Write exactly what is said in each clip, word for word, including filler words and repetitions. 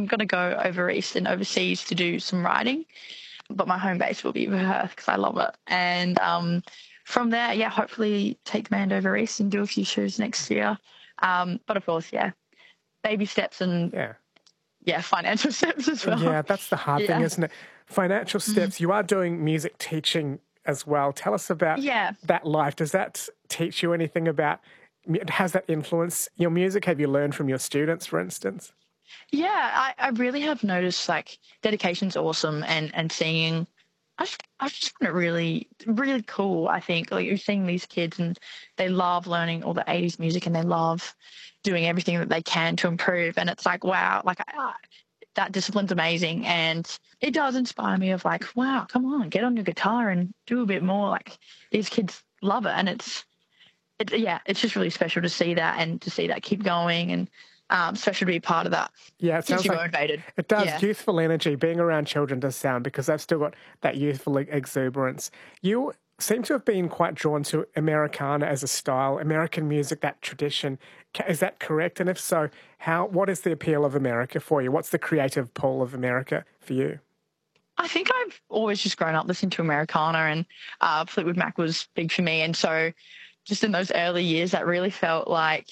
I'm going to go over east and overseas to do some writing, but my home base will be Perth because I love it. And um, from there, yeah, hopefully take the band over east and do a few shows next year. Um, but of course, yeah, baby steps and yeah, yeah, financial steps as well. Yeah, that's the hard yeah. thing, isn't it? Financial steps. Mm-hmm. You are doing music teaching as well. Tell us about yeah. that life. Does that teach you anything about, has that influenced your music? Have you learned from your students, for instance? Yeah, I, I really have noticed, like, dedication's awesome, and, and singing, I just, I just find it really, really cool, I think. Like, you're seeing these kids, and they love learning all the eighties music, and they love doing everything that they can to improve, and it's like, wow, like, ah, that discipline's amazing, and it does inspire me of, like, wow, come on, get on your guitar and do a bit more. Like, these kids love it, and it's, it, yeah, it's just really special to see that, and to see that keep going, and Um, special to be part of that. Yeah, it sounds you like motivated. It does. Yeah. Youthful energy, being around children does sound, because they've still got that youthful exuberance. You seem to have been quite drawn to Americana as a style, American music, that tradition. Is that correct? And if so, how? What is the appeal of America for you? What's the creative pull of America for you? I think I've always just grown up listening to Americana, and uh, Fleetwood Mac was big for me. And so just in those early years, that really felt like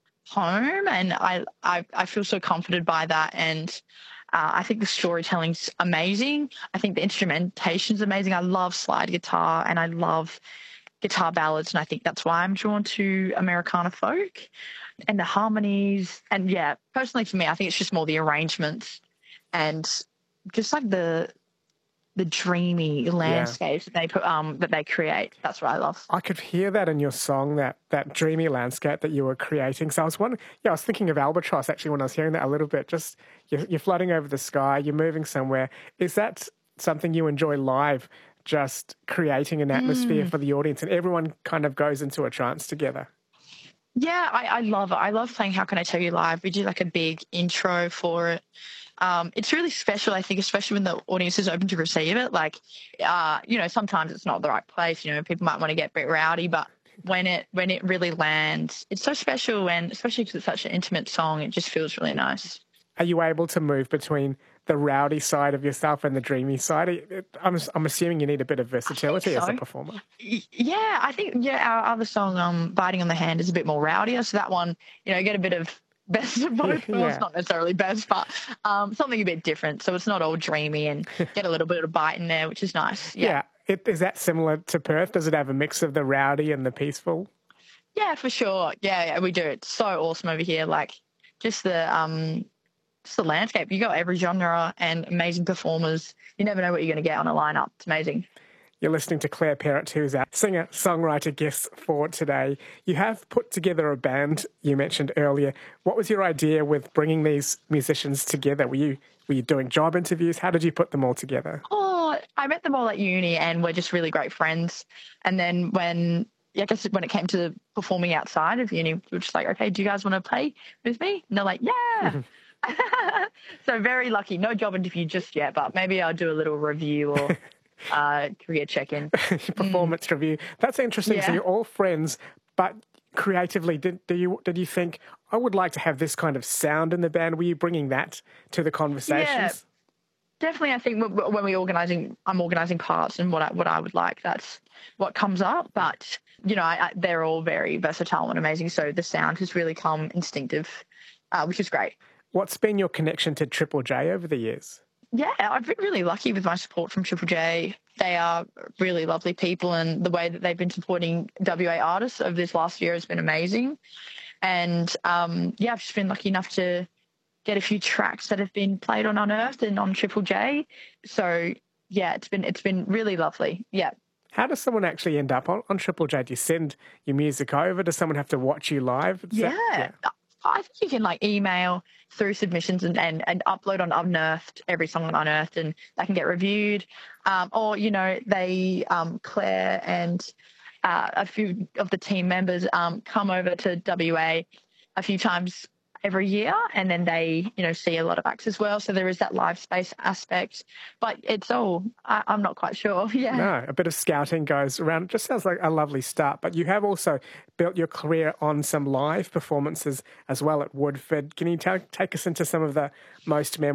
home, and I, I, I feel so comforted by that. And uh, I think the storytelling's amazing. I think the instrumentation's amazing. I love slide guitar, and I love guitar ballads, and I think that's why I'm drawn to Americana folk and the harmonies. And yeah, personally for me, I think it's just more the arrangements and just like the the dreamy landscapes yeah. that they put, um, that they create. That's what I love. I could hear that in your song, that that dreamy landscape that you were creating. So I was wondering, yeah, I was thinking of Albatross actually when I was hearing that a little bit. Just you're, you're floating over the sky, you're moving somewhere. Is that something you enjoy live? Just creating an atmosphere mm. for the audience, and everyone kind of goes into a trance together. Yeah, I, I love it. I love playing How Can I Tell You Live. We do like a big intro for it. Um, it's really special, I think, especially when the audience is open to receive it. Like, uh, you know, sometimes it's not the right place. You know, people might want to get a bit rowdy, but when it when it really lands, it's so special. And especially because it's such an intimate song, it just feels really nice. Are you able to move between the rowdy side of yourself and the dreamy side? I'm, I'm assuming you need a bit of versatility so. as a performer. Yeah, I think, yeah, our other song, um, Biting on the Hand, is a bit more rowdier. So that one, you know, get a bit of best of both worlds, yeah. not necessarily best, but um, something a bit different. So it's not all dreamy, and get a little bit of bite in there, which is nice. Yeah. yeah. It, is that similar to Perth? Does it have a mix of the rowdy and the peaceful? Yeah, for sure. Yeah, yeah, we do. It's so awesome over here. Like, just the um, just the landscape. You got every genre and amazing performers. You never know what you're going to get on a lineup. It's amazing. You're listening to Claire Perrott, who's our singer-songwriter guest for today. You have put together a band, you mentioned earlier. What was your idea with bringing these musicians together? Were you were you doing job interviews? How did you put them all together? Oh, I met them all at uni, and we're just really great friends. And then when, I guess when it came to performing outside of uni, we were just like, okay, do you guys want to play with me? And they're like, yeah. So very lucky. No job interview just yet, but maybe I'll do a little review or... Uh, career check-in. Performance mm. review. That's interesting. Yeah. So you're all friends, but creatively, did, do you did you think, I would like to have this kind of sound in the band? Were you bringing that to the conversations? Yeah, definitely. I think when we're organising, I'm organising parts, and what I, what I would like, that's what comes up. But, you know, I, I, they're all very versatile and amazing, so the sound has really come instinctive, uh, which is great. What's been your connection to Triple J over the years? Yeah, I've been really lucky with my support from Triple J. They are really lovely people, and the way that they've been supporting W A artists over this last year has been amazing. And, um, yeah, I've just been lucky enough to get a few tracks that have been played on Unearthed and on Triple J. So, yeah, it's been it's been really lovely, yeah. How does someone actually end up on, on Triple J? Do you send your music over? Does someone have to watch you live? Yeah. That, yeah. I think you can like email through submissions and, and, and upload on Unearthed, every song on Unearthed, and that can get reviewed. Um, or, you know, they, um, Claire and uh, a few of the team members um, come over to W A a few times every year, and then they, you know, see a lot of acts as well. So there is that live space aspect, but it's all, I, I'm not quite sure. Yeah. No, a bit of scouting goes around. It just sounds like a lovely start, but you have also built your career on some live performances as well at Woodford. Can you ta- take us into some of the most memorable